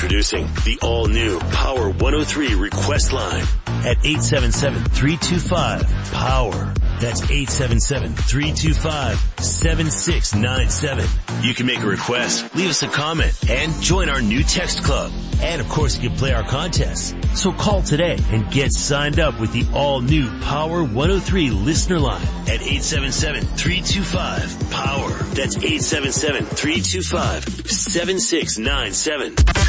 Introducing the all-new Power 103 request line at 877-325-POWER. That's 877-325-7697. You can make a request, leave us a comment, and join our new text club. And of course you can play our contests. So call today and get signed up with the all-new Power 103 listener line at 877-325-POWER. That's 877-325-7697.